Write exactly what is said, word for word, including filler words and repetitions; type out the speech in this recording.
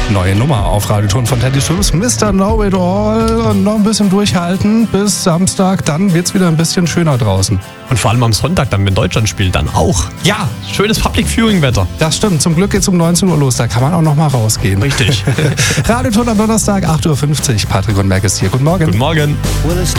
Neue Nummer auf Radioton von Teddy Swims, Mister Know-It-All. Und noch ein bisschen durchhalten bis Samstag, dann wird's wieder ein bisschen schöner draußen. Und vor allem am Sonntag, dann, wenn Deutschland spielt, dann auch. Ja, Schönes Public Viewing-Wetter. das stimmt. Zum Glück geht's um neunzehn Uhr los, da kann man auch noch mal rausgehen. Richtig. Radioton am Donnerstag, acht Uhr fünfzig. Patrick und Merck ist hier. Guten Morgen. Guten Morgen.